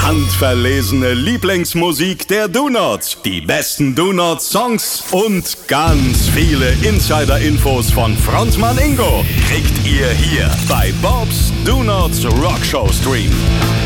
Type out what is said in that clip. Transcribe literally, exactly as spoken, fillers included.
Handverlesene Lieblingsmusik der Donuts, die besten Donuts-Songs und ganz viele Insider-Infos von Frontmann Ingo kriegt ihr hier bei Bob's Donuts Rockshow Stream.